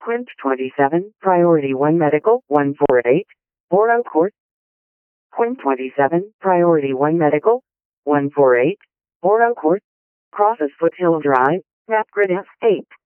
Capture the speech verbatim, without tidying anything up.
Quint twenty-seven, Priority one Medical, one forty-eight, Borough Court. Quint twenty-seven, Priority one Medical, one forty-eight, Borough Court. Crosses Foothill Drive, Mapgrid F eight.